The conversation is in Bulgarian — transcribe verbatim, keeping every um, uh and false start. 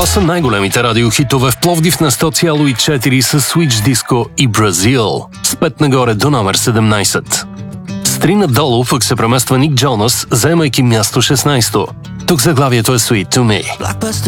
са най-големите радиохитове в Пловдив на сто цяло и четири с Switch Disco и Brazil. С пет нагоре до номер седемнайсет. С три надолу пък се премества Ник Джонас, заемайки място шестнайсето. Тук заглавието е Sweet to Me.